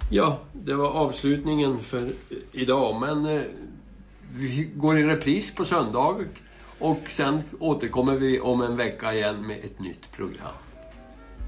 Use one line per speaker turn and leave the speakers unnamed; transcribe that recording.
Ja, det var avslutningen för idag. Men vi går i repris på söndag. Och sen återkommer vi om en vecka igen med ett nytt program.